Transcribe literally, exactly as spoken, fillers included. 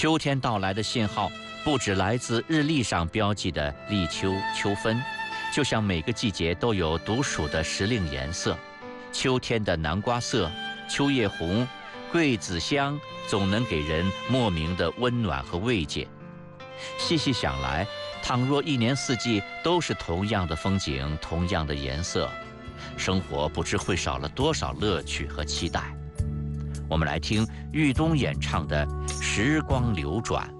秋天到来的信号不只来自日历上标记的立秋、秋分，就像每个季节都有独属的时令颜色。秋天的南瓜色、秋叶红、桂子香，总能给人莫名的温暖和慰藉。细细想来，倘若一年四季都是同样的风景、同样的颜色，生活不知会少了多少乐趣和期待。我们来听豫东演唱的《时光流转》。